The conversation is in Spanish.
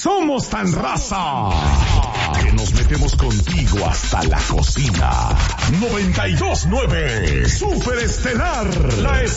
Somos tan raza que nos metemos contigo hasta la cocina. 92.9 Super Estelar, la